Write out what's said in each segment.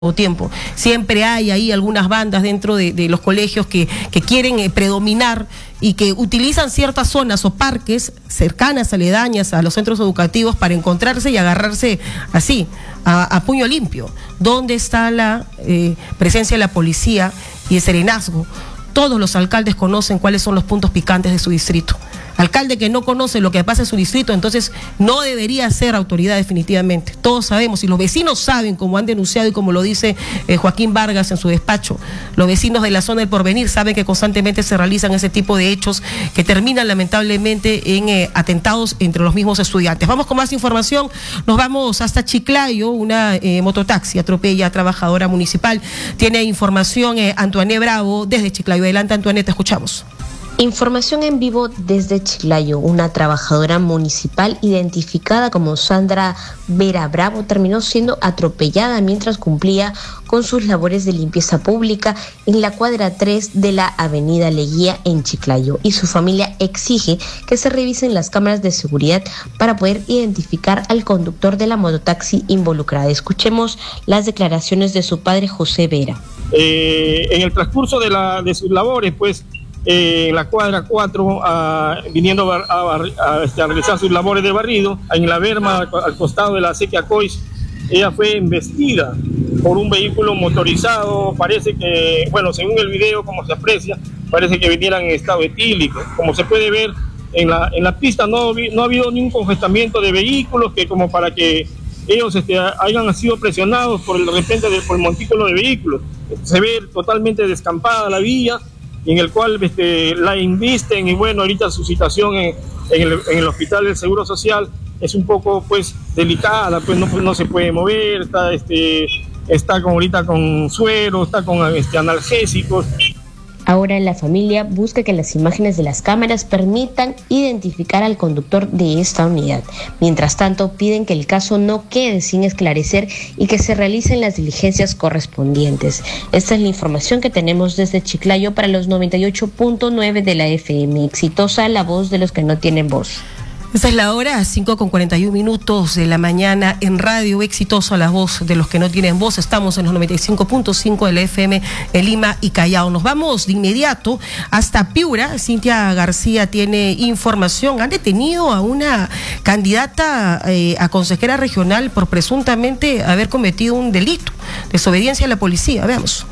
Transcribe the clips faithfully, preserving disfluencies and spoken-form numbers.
tiempo. Siempre hay ahí algunas bandas dentro de, de los colegios que, que quieren eh, predominar y que utilizan ciertas zonas o parques cercanas, aledañas a los centros educativos para encontrarse y agarrarse así, a, a puño limpio. ¿Dónde está la eh, presencia de la policía y el serenazgo? Todos los alcaldes conocen cuáles son los puntos picantes de su distrito. Alcalde que no conoce lo que pasa en su distrito, entonces no debería ser autoridad definitivamente. Todos sabemos, y los vecinos saben, como han denunciado y como lo dice eh, Joaquín Vargas en su despacho, los vecinos de la zona del Porvenir saben que constantemente se realizan ese tipo de hechos que terminan lamentablemente en eh, atentados entre los mismos estudiantes. Vamos con más información, nos vamos hasta Chiclayo. Una eh, mototaxi atropella a trabajadora municipal. Tiene información eh, Antoine Bravo desde Chiclayo. Adelante, Antoine, te escuchamos. Información en vivo desde Chiclayo. Una trabajadora municipal identificada como Sandra Vera Bravo terminó siendo atropellada mientras cumplía con sus labores de limpieza pública en la cuadra tres de la avenida Leguía en Chiclayo, y su familia exige que se revisen las cámaras de seguridad para poder identificar al conductor de la mototaxi involucrada. Escuchemos las declaraciones de su padre, José Vera. Eh, en el transcurso de, la, de sus labores, pues, Eh, en la cuadra cuatro, uh, viniendo a, a, a, este, a realizar sus labores de barrido, en la berma al costado de la acequia Cois, ella fue embestida por un vehículo motorizado. Parece que, bueno, según el video, como se aprecia, parece que vinieran en estado etílico. Como se puede ver en la, en la pista, no, no ha habido ningún congestamiento de vehículos que como para que ellos este, hayan sido presionados por el de repente de, por el montículo de vehículos. Se ve totalmente descampada la vía, en el cual este, la invisten, y bueno, ahorita su situación en, en, el, en el hospital del Seguro Social es un poco pues delicada, pues no, no se puede mover, está, este, está con, ahorita con suero, está con este, analgésicos. Ahora la familia busca que las imágenes de las cámaras permitan identificar al conductor de esta unidad. Mientras tanto, piden que el caso no quede sin esclarecer y que se realicen las diligencias correspondientes. Esta es la información que tenemos desde Chiclayo para los noventa y ocho punto nueve de la F M. Exitosa, la voz de los que no tienen voz. Esta es la hora, cinco con cuarenta y un minutos de la mañana en Radio Exitosa, la voz de los que no tienen voz. Estamos en los noventa y cinco punto cinco de la F M en Lima y Callao. Nos vamos de inmediato hasta Piura. Cintia García tiene información. Han detenido a una candidata eh, a consejera regional por presuntamente haber cometido un delito, desobediencia a la policía. Veamos.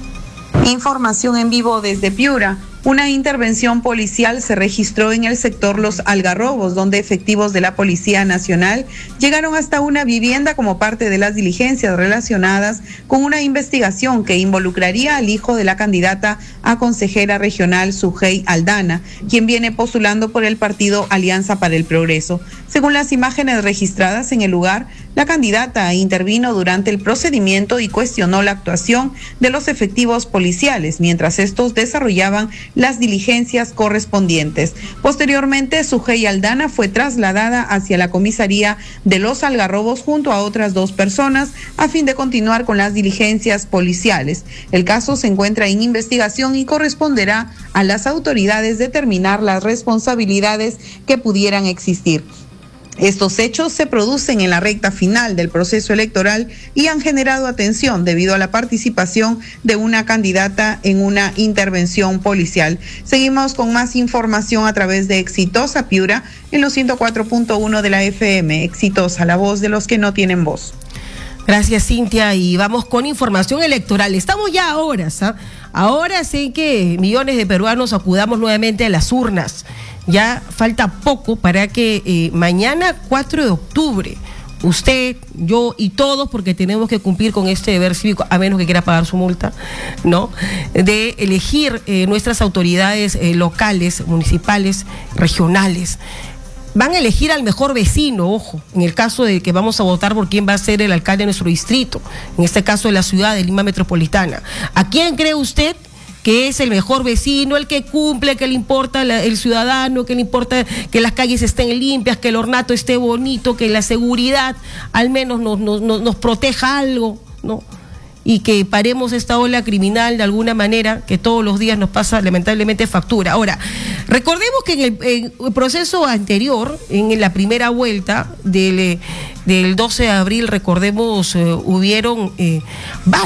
Información en vivo desde Piura. Una intervención policial se registró en el sector Los Algarrobos, donde efectivos de la Policía Nacional llegaron hasta una vivienda como parte de las diligencias relacionadas con una investigación que involucraría al hijo de la candidata a consejera regional, Sujei Aldana, quien viene postulando por el partido Alianza para el Progreso. Según las imágenes registradas en el lugar, la candidata intervino durante el procedimiento y cuestionó la actuación de los efectivos policiales mientras estos desarrollaban las diligencias correspondientes. Posteriormente, Sujei Aldana fue trasladada hacia la comisaría de Los Algarrobos junto a otras dos personas a fin de continuar con las diligencias policiales. El caso se encuentra en investigación y corresponderá a las autoridades determinar las responsabilidades que pudieran existir. Estos hechos se producen en la recta final del proceso electoral y han generado atención debido a la participación de una candidata en una intervención policial. Seguimos con más información a través de Exitosa Piura en los ciento cuatro punto uno de la F M. Exitosa, la voz de los que no tienen voz. Gracias, Cintia, y vamos con información electoral. Estamos ya a horas, ¿ah? Ahora sé que millones de peruanos acudamos nuevamente a las urnas. Ya falta poco para que eh, mañana, cuatro de octubre, usted, yo y todos, porque tenemos que cumplir con este deber cívico, a menos que quiera pagar su multa, ¿no?, de elegir eh, nuestras autoridades eh, locales, municipales, regionales. Van a elegir al mejor vecino, ojo, en el caso de que vamos a votar por quién va a ser el alcalde de nuestro distrito, en este caso de la ciudad de Lima Metropolitana. ¿A quién cree usted que es el mejor vecino, el que cumple, que le importa la, el ciudadano, que le importa que las calles estén limpias, que el ornato esté bonito, que la seguridad al menos nos, nos, nos proteja algo, ¿no? Y que paremos esta ola criminal de alguna manera que todos los días nos pasa lamentablemente factura? Ahora, Recordemos que en el, en el proceso anterior, en la primera vuelta del, del doce de abril, recordemos, eh, hubieron eh, varios